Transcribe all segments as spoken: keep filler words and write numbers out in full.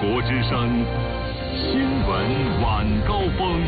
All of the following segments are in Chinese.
国之声新闻晚高峰。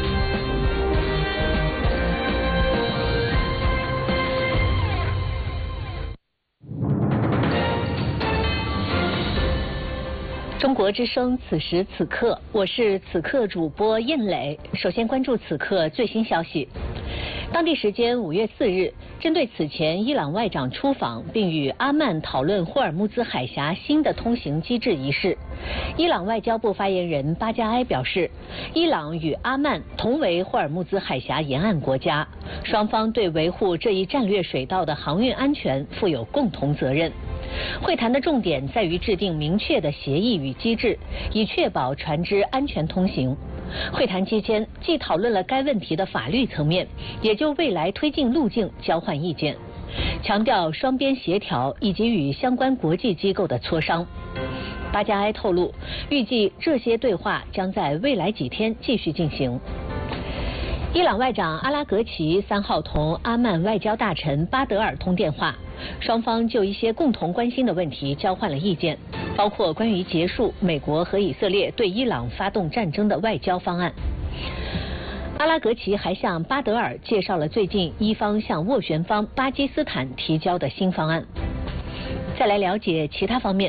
中国之声此时此刻，我是此刻主播燕磊。首先关注此刻最新消息。当地时间五月四日，针对此前伊朗外长出访并与阿曼讨论霍尔木兹海峡新的通行机制一事，伊朗外交部发言人巴加埃表示，伊朗与阿曼同为霍尔木兹海峡沿岸国家，双方对维护这一战略水道的航运安全负有共同责任。会谈的重点在于制定明确的协议与机制，以确保船只安全通行。会谈期间，既讨论了该问题的法律层面，也就未来推进路径交换意见，强调双边协调以及与相关国际机构的磋商。巴加埃透露，预计这些对话将在未来几天继续进行。伊朗外长阿拉格齐三号同阿曼外交大臣巴德尔通电话，双方就一些共同关心的问题交换了意见，包括关于结束美国和以色列对伊朗发动战争的外交方案。阿拉格齐还向巴德尔介绍了最近伊方向斡旋方巴基斯坦提交的新方案。再来了解其他方面。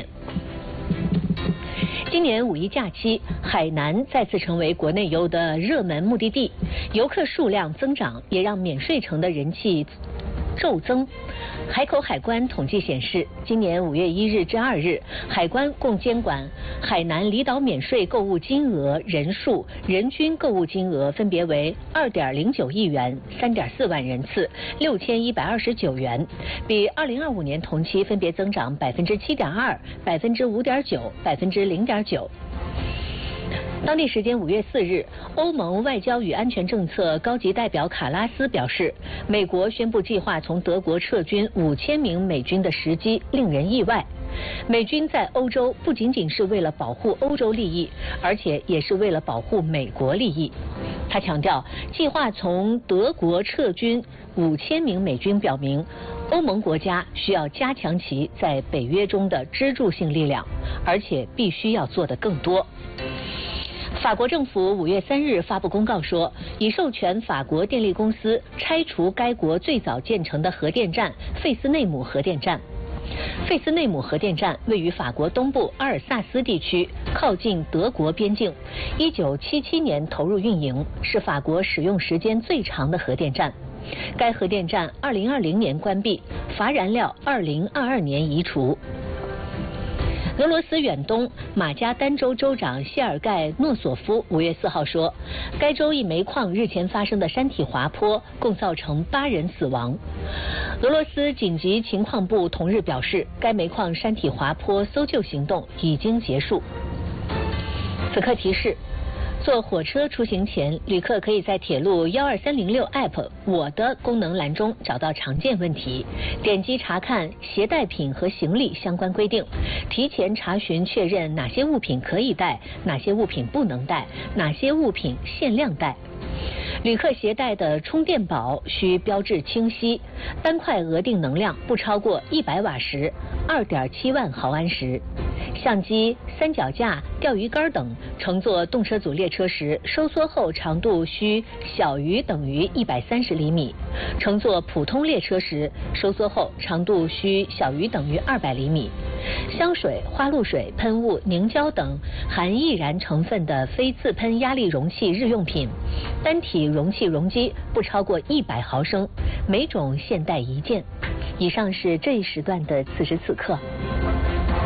今年五一假期，海南再次成为国内游的热门目的地，游客数量增长，也让免税城的人气骤增。海口海关统计显示，今年五月一日至二日，海关共监管海南离岛免税购物金额、人数、人均购物金额分别为二点零九亿元、三点四万人次、六千一百二十九元，比二零二五年同期分别增长百分之七点二、百分之五点九、百分之零点九。当地时间五月四日，欧盟外交与安全政策高级代表卡拉斯表示，美国宣布计划从德国撤军五千名美军的时机令人意外。美军在欧洲不仅仅是为了保护欧洲利益，而且也是为了保护美国利益。他强调，计划从德国撤军五千名美军，表明欧盟国家需要加强其在北约中的支柱性力量，而且必须要做得更多。法国政府五月三日发布公告说，已授权法国电力公司拆除该国最早建成的核电站费斯内姆核电站。费斯内姆核电站位于法国东部阿尔萨斯地区，靠近德国边境。一九七七年投入运营，是法国使用时间最长的核电站。该核电站二零二零年关闭，乏燃料二零二二年移除。俄罗斯远东马加丹州州长谢尔盖诺索夫五月四号说，该州一煤矿日前发生的山体滑坡共造成八人死亡。俄罗斯紧急情况部同日表示，该煤矿山体滑坡搜救行动已经结束。此刻提示，坐火车出行前，旅客可以在铁路一二三零六 App 我的功能栏中找到常见问题，点击查看携带品和行李相关规定，提前查询确认哪些物品可以带，哪些物品不能带，哪些物品限量带。旅客携带的充电宝需标志清晰，单块额定能量不超过一百瓦时、二点七万毫安时。相机、三脚架、钓鱼竿等乘坐动车组列车时，收缩后长度需小于等于一百三十厘米；乘坐普通列车时，收缩后长度需小于等于二百厘米。香水、花露水、喷雾、凝胶等含易燃成分的非自喷压力容器日用品，单体容器容积不超过一百毫升，每种限带一件。以上是这一时段的此时此刻。